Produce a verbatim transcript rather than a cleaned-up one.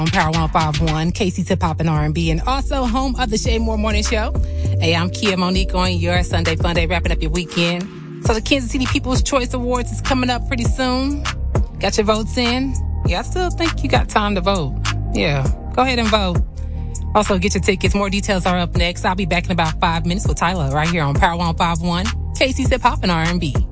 on Power one oh five point one, Casey's Hip Hop and R and B, and also home of the Shay Moore Morning Show. Hey, I'm Kia Monique on your Sunday Fun Day, wrapping up your weekend. So the Kansas City People's Choice Awards is coming up pretty soon. Got your votes in? Yeah, I still think you got time to vote. Yeah, go ahead and vote. Also, get your tickets. More details are up next. I'll be back in about five minutes with Tyler right here on Power one oh five point one, Casey's Hip Hop and R and B.